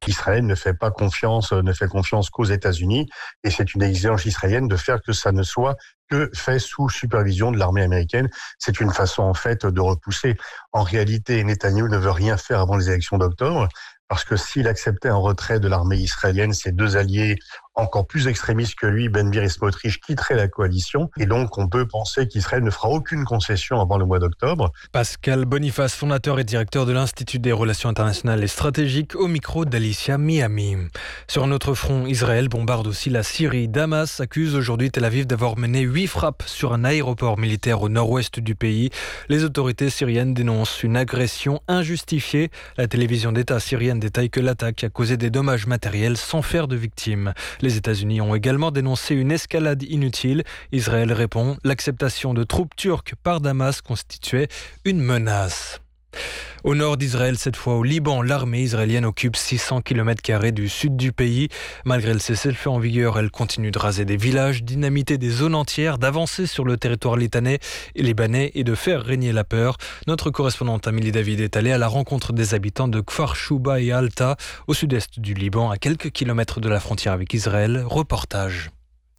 qu'Israël ne fait confiance qu'aux États-Unis, et c'est une exigence israélienne de faire que ça ne soit que fait sous supervision de l'armée américaine. C'est une façon, en fait, de repousser. En réalité, Netanyahou ne veut rien faire avant les élections d'octobre, parce que s'il acceptait un retrait de l'armée israélienne, ses deux alliés encore plus extrémistes que lui, Ben Gvir et Smotrich, quitteraient la coalition. Et donc, on peut penser qu'Israël ne fera aucune concession avant le mois d'octobre. Pascal Boniface, fondateur et directeur de l'Institut des Relations internationales et stratégiques, au micro d'Alicia Miami. Sur un autre front, Israël bombarde aussi la Syrie. Damas accuse aujourd'hui Tel Aviv d'avoir mené 8 frappes sur un aéroport militaire au nord-ouest du pays. Les autorités syriennes dénoncent une agression injustifiée. La télévision d'État syrienne détaille que l'attaque a causé des dommages matériels sans faire de victimes. Les États-Unis ont également dénoncé une escalade inutile. Israël répond, l'acceptation de troupes turques par Damas constituait une menace. Au nord d'Israël, cette fois au Liban, l'armée israélienne occupe 600 km² du sud du pays. Malgré le cessez-le-feu en vigueur, elle continue de raser des villages, dynamiter des zones entières, d'avancer sur le territoire libanais et de faire régner la peur. Notre correspondante Amélie David est allée à la rencontre des habitants de Kfar Shouba et Alta, au sud-est du Liban, à quelques kilomètres de la frontière avec Israël. Reportage.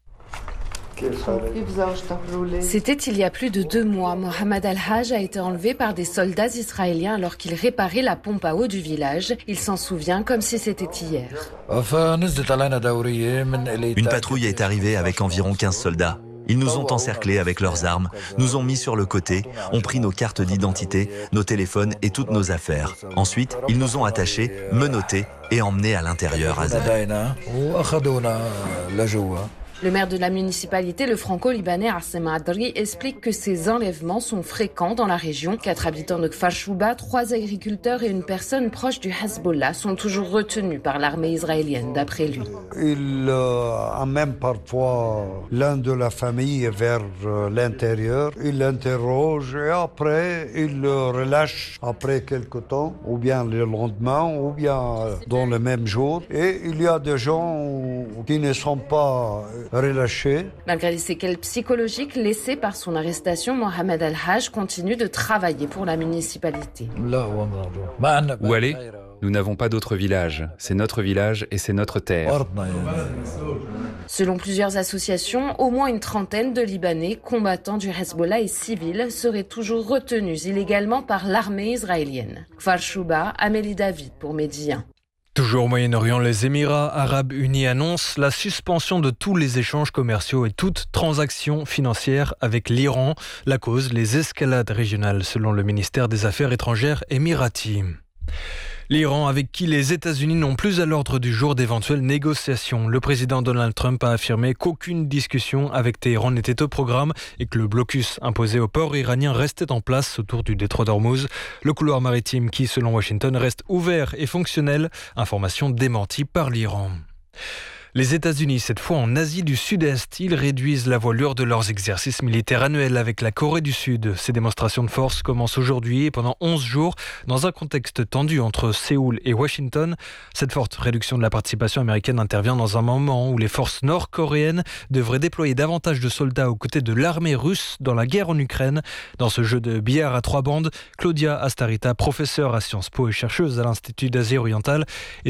C'était il y a plus de 2 mois. Mohamed Al-Haj a été enlevé par des soldats israéliens alors qu'il réparait la pompe à eau du village. Il s'en souvient comme si c'était hier. Une patrouille est arrivée avec environ 15 soldats. Ils nous ont encerclés avec leurs armes, nous ont mis sur le côté, ont pris nos cartes d'identité, nos téléphones et toutes nos affaires. Ensuite, ils nous ont attachés, menottés et emmenés à l'intérieur à Gaza. Le maire de la municipalité, le franco-libanais Assem Adri, explique que ces enlèvements sont fréquents dans la région. 4 habitants de Kfar Shouba, 3 agriculteurs et une personne proche du Hezbollah sont toujours retenus par l'armée israélienne, d'après lui. Il amène parfois l'un de la famille vers l'intérieur, il l'interroge et après il le relâche après quelque temps, ou bien le lendemain, ou bien dans le même jour. Et il y a des gens qui ne sont pas relâché. Malgré les séquelles psychologiques laissées par son arrestation, Mohamed Al-Haj continue de travailler pour la municipalité. Où aller ? Nous n'avons pas d'autre village. C'est notre village et c'est notre terre. Selon plusieurs associations, au moins une trentaine de Libanais, combattants du Hezbollah et civils, seraient toujours retenus illégalement par l'armée israélienne. Kfar Shouba, Amélie David pour Média. Toujours au Moyen-Orient, les Émirats arabes unis annoncent la suspension de tous les échanges commerciaux et toute transaction financière avec l'Iran. La cause, les escalades régionales, selon le ministère des Affaires étrangères émirati. L'Iran avec qui les États-Unis n'ont plus à l'ordre du jour d'éventuelles négociations. Le président Donald Trump a affirmé qu'aucune discussion avec Téhéran n'était au programme et que le blocus imposé au port iranien restait en place autour du détroit d'Ormuz. Le couloir maritime qui, selon Washington, reste ouvert et fonctionnel. Information démentie par l'Iran. Les États-Unis, cette fois en Asie du Sud-Est, ils réduisent la voilure de leurs exercices militaires annuels avec la Corée du Sud. Ces démonstrations de force commencent aujourd'hui et pendant 11 jours, dans un contexte tendu entre Séoul et Washington. Cette forte réduction de la participation américaine intervient dans un moment où les forces nord-coréennes devraient déployer davantage de soldats aux côtés de l'armée russe dans la guerre en Ukraine. Dans ce jeu de billard à 3 bandes, Claudia Astarita, professeure à Sciences Po et chercheuse à l'Institut d'Asie orientale,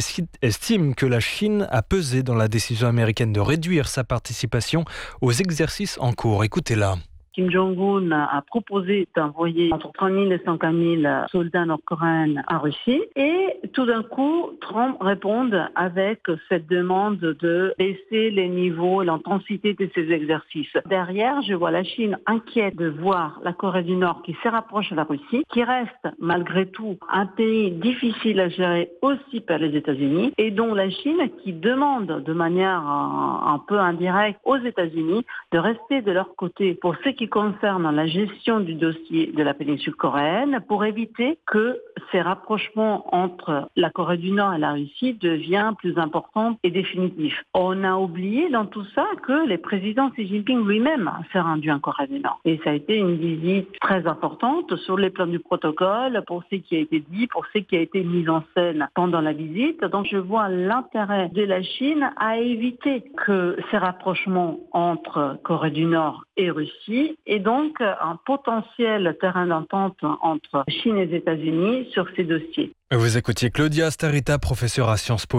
estime que la Chine a pesé dans la décision américaine de réduire sa participation aux exercices en cours. Écoutez-la. Kim Jong-un a proposé d'envoyer entre 30 000 et 100 000 soldats nord-coréens en Russie. Et tout d'un coup, Trump répond avec cette demande de baisser les niveaux et l'intensité de ces exercices. Derrière, je vois la Chine inquiète de voir la Corée du Nord qui se rapproche de la Russie, qui reste malgré tout un pays difficile à gérer aussi par les États-Unis, et dont la Chine qui demande de manière un peu indirecte aux États-Unis de rester de leur côté pour ce qui concerne la gestion du dossier de la péninsule coréenne pour éviter que ces rapprochements entre la Corée du Nord et la Russie deviennent plus importants et définitifs. On a oublié dans tout ça que le président Xi Jinping lui-même s'est rendu en Corée du Nord. Et ça a été une visite très importante sur les plans du protocole, pour ce qui a été dit, pour ce qui a été mis en scène pendant la visite. Donc je vois l'intérêt de la Chine à éviter que ces rapprochements entre Corée du Nord et Russie et donc un potentiel terrain d'entente entre Chine et les États-Unis sur ces dossiers. Vous écoutiez Claudia Astarita, professeure à Sciences Po.